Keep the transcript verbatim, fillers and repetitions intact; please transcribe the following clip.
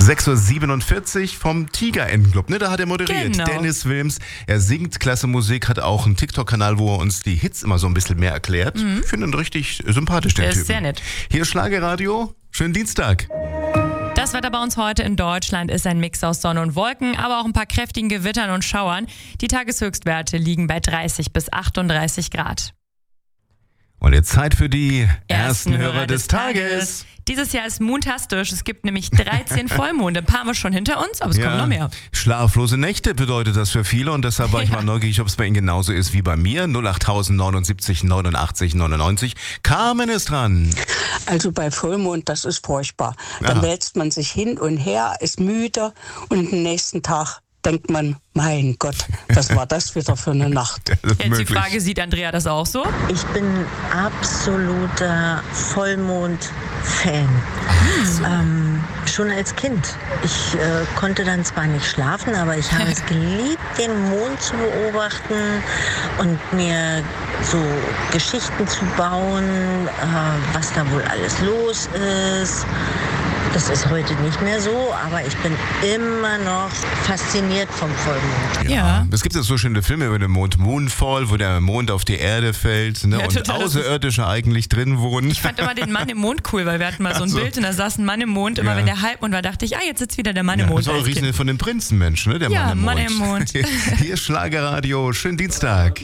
sechs Uhr siebenundvierzig vom Tigerentenclub, ne? Da hat er moderiert. Genau. Dennis Wilms. Er singt klasse Musik, hat auch einen TikTok-Kanal, wo er uns die Hits immer so ein bisschen mehr erklärt. Mhm. Ich finde ihn richtig sympathisch, den Der Typen. ist sehr nett. Hier ist Schlagerradio. Schönen Dienstag. Das Wetter bei uns heute in Deutschland ist ein Mix aus Sonne und Wolken, aber auch ein paar kräftigen Gewittern und Schauern. Die Tageshöchstwerte liegen bei dreißig bis achtunddreißig Grad. Und jetzt Zeit für die ersten, Ersten Hörer des Tages. Dieses Jahr ist moontastisch. Es gibt nämlich dreizehn Vollmonde. Ein paar haben wir schon hinter uns, aber es kommen noch mehr. Schlaflose Nächte bedeutet das für viele und deshalb war ich Ja. mal neugierig, ob es bei Ihnen genauso ist wie bei mir. null acht neunundsiebzig neunundachtzig neunundneunzig. Carmen ist dran. Also bei Vollmond, das ist furchtbar. Dann Ja. wälzt man sich hin und her, ist müde und am nächsten Tag denkt man, mein Gott, was war das wieder für eine Nacht? Das ist Jetzt möglich. die Frage, sieht Andrea das auch so? Ich bin absoluter Vollmond-Fan. Ähm, schon als Kind. Ich äh, konnte dann zwar nicht schlafen, aber ich habe es geliebt, den Mond zu beobachten und mir so Geschichten zu bauen, äh, was da wohl alles los ist. Das ist heute nicht mehr so, aber ich bin immer noch fasziniert vom Vollmond. Ja. Es gibt ja so schöne Filme über den Mond, Moonfall, wo der Mond auf die Erde fällt, ne, Ja, und total, das ist- Außerirdische eigentlich drin wohnen. Ich fand immer den Mann im Mond cool, weil wir hatten mal so ein Ach so. Bild und da saß ein Mann im Mond. Immer Ja. wenn der Halbmond war, dachte ich, ah, jetzt sitzt wieder der Mann Ja, im das Mond. war auch als ein Riesen Kind. von den Prinzenmenschen, ne? Der Ja, Mann im Mann Mond. im Mond. Hier ist Schlagerradio. Schönen Dienstag.